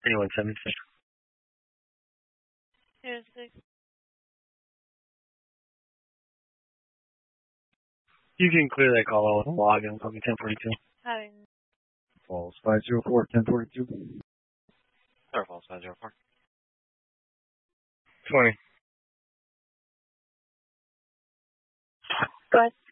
2176. Here's 6. You can clear that call out with a login. I'll be 1042. Having. Falls 504, 1042. Star Falls 504. 20. Go ahead.